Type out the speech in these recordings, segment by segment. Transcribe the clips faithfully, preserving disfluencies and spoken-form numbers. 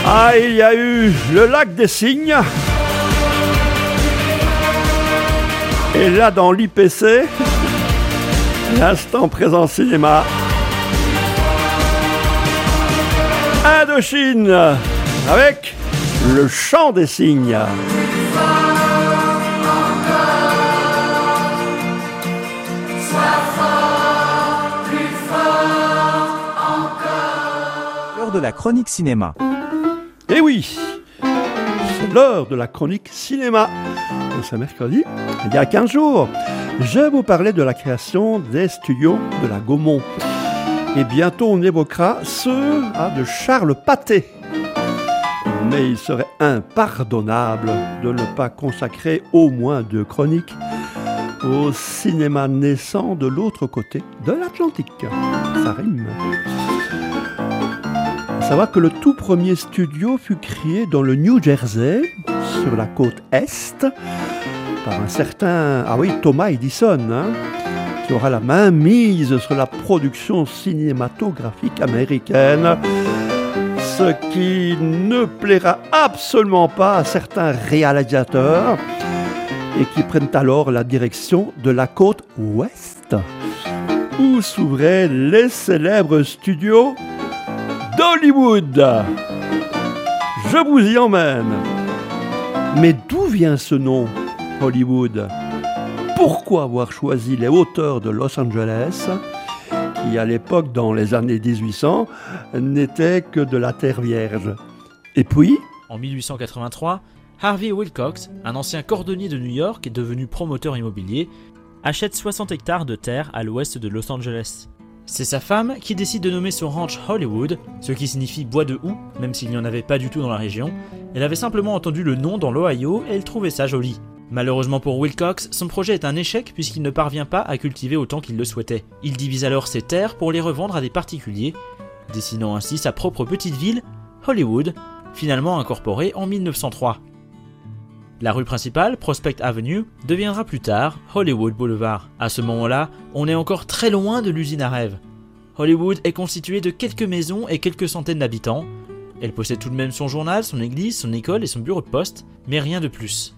Ah, il y a eu le lac des Cygnes. Et là, dans l'I P C, l'instant présent cinéma, Indochine, avec le chant des cygnes. L'heure de la chronique cinéma. Eh oui, c'est l'heure de la chronique cinéma. C'est mercredi, il y a quinze jours, je vous parlais de la création des studios de la Gaumont. Et bientôt on évoquera ceux ah, de Charles Pathé. Mais il serait impardonnable de ne pas consacrer au moins deux chroniques au cinéma naissant de l'autre côté de l'Atlantique. Ça rime. Il faut savoir que le tout premier studio fut créé dans le New Jersey, sur la côte Est, par un certain ah oui, Thomas Edison, hein, qui aura la main mise sur la production cinématographique américaine, ce qui ne plaira absolument pas à certains réalisateurs et qui prennent alors la direction de la côte Ouest, où s'ouvraient les célèbres studios d'Hollywood. Je vous y emmène. Mais d'où vient ce nom, Hollywood ? Pourquoi avoir choisi les hauteurs de Los Angeles, qui à l'époque, dans les années dix-huit cents, n'était que de la terre vierge ? Et puis, en mille huit cent quatre-vingt-trois, Harvey Wilcox, un ancien cordonnier de New York et devenu promoteur immobilier, achète soixante hectares de terre à l'ouest de Los Angeles. C'est sa femme qui décide de nommer son ranch Hollywood, ce qui signifie bois de houx, même s'il n'y en avait pas du tout dans la région. Elle avait simplement entendu le nom dans l'Ohio et elle trouvait ça joli. Malheureusement pour Wilcox, son projet est un échec puisqu'il ne parvient pas à cultiver autant qu'il le souhaitait. Il divise alors ses terres pour les revendre à des particuliers, dessinant ainsi sa propre petite ville, Hollywood, finalement incorporée en mille neuf cent trois. La rue principale, Prospect Avenue, deviendra plus tard Hollywood Boulevard. À ce moment-là, on est encore très loin de l'usine à rêve. Hollywood est constituée de quelques maisons et quelques centaines d'habitants. Elle possède tout de même son journal, son église, son école et son bureau de poste, mais rien de plus.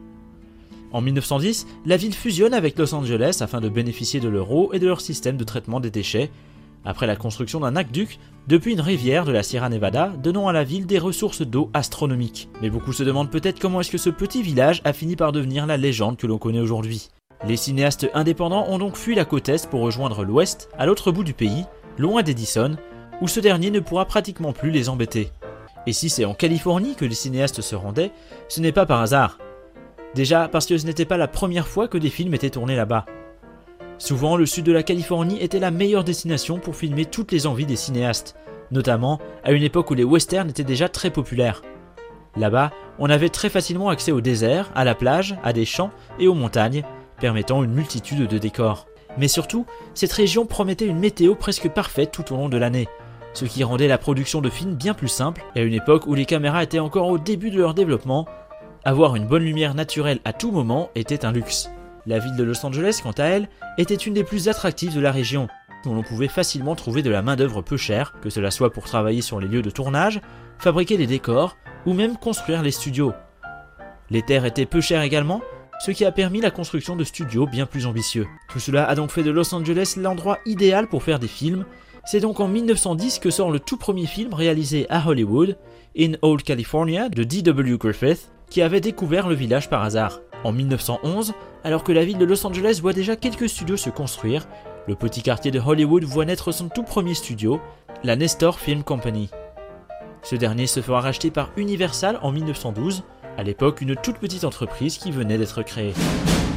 En mille neuf cent dix, la ville fusionne avec Los Angeles afin de bénéficier de l'euro et de leur système de traitement des déchets, après la construction d'un aqueduc depuis une rivière de la Sierra Nevada, donnant à la ville des ressources d'eau astronomiques. Mais beaucoup se demandent peut-être comment est-ce que ce petit village a fini par devenir la légende que l'on connaît aujourd'hui. Les cinéastes indépendants ont donc fui la côte Est pour rejoindre l'Ouest, à l'autre bout du pays, loin d'Edison, où ce dernier ne pourra pratiquement plus les embêter. Et si c'est en Californie que les cinéastes se rendaient, ce n'est pas par hasard. Déjà parce que ce n'était pas la première fois que des films étaient tournés là-bas. Souvent, le sud de la Californie était la meilleure destination pour filmer toutes les envies des cinéastes, notamment à une époque où les westerns étaient déjà très populaires. Là-bas, on avait très facilement accès au désert, à la plage, à des champs et aux montagnes, permettant une multitude de décors. Mais surtout, cette région promettait une météo presque parfaite tout au long de l'année, ce qui rendait la production de films bien plus simple, et à une époque où les caméras étaient encore au début de leur développement, avoir une bonne lumière naturelle à tout moment était un luxe. La ville de Los Angeles, quant à elle, était une des plus attractives de la région, où l'on pouvait facilement trouver de la main-d'œuvre peu chère, que cela soit pour travailler sur les lieux de tournage, fabriquer des décors, ou même construire les studios. Les terres étaient peu chères également, ce qui a permis la construction de studios bien plus ambitieux. Tout cela a donc fait de Los Angeles l'endroit idéal pour faire des films. C'est donc en mille neuf cent dix que sort le tout premier film réalisé à Hollywood, In Old California, de D W Griffith, qui avait découvert le village par hasard. En mille neuf cent onze, alors que la ville de Los Angeles voit déjà quelques studios se construire, le petit quartier de Hollywood voit naître son tout premier studio, la Nestor Film Company. Ce dernier se fera racheter par Universal en mille neuf cent douze, à l'époque une toute petite entreprise qui venait d'être créée.